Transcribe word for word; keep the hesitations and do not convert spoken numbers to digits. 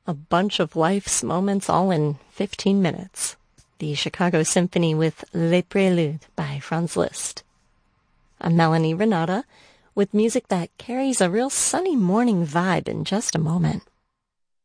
A bunch of life's moments all in fifteen minutes. The Chicago Symphony with Les Préludes by Franz Liszt. I'm Melanie Renata with music that carries a real sunny morning vibe in just a moment.